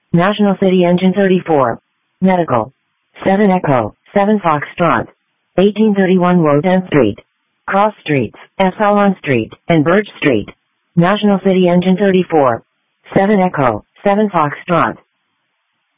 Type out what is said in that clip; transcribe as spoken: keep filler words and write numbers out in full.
National City Engine thirty-four. Medical. seven Echo, seven Foxtrot. eighteen thirty-one Woden Street. Cross Streets, Epsilon Street, and Birch Street. National City Engine thirty-four. seven Echo, seven Foxtrot.